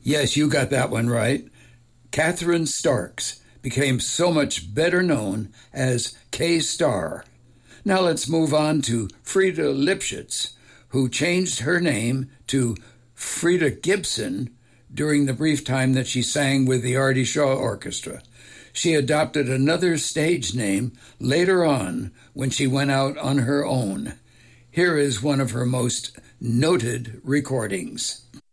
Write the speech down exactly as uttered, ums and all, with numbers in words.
Yes, you got that one right. Catherine Starks became so much better known as Kay Starr. Now let's move on to Frida Lipschitz, who changed her name to Frida Gibson during the brief time that she sang with the Artie Shaw Orchestra. She adopted another stage name later on when she went out on her own. Here is one of her most noted recordings.